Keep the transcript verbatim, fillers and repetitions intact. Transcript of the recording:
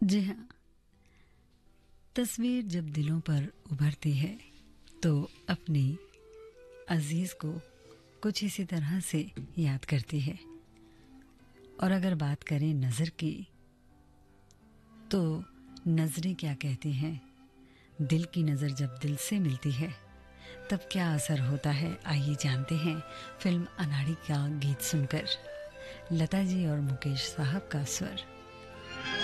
जी हाँ, तस्वीर जब दिलों पर उभरती है तो अपनी अजीज को कुछ इसी तरह से याद करती है। और अगर बात करें नज़र की, तो नज़रें क्या कहती हैं, दिल की नज़र जब दिल से मिलती है तब क्या असर होता है, आइए जानते हैं फिल्म अनाड़ी का गीत सुनकर। लता जी और मुकेश साहब का स्वर।